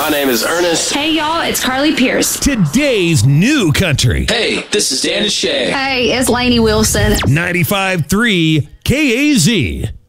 My name is Ernest. Hey, y'all, it's Carly Pierce. Today's new country. Hey, this is Dan Shay. Hey, it's Lainey Wilson. 95.3 KAZ.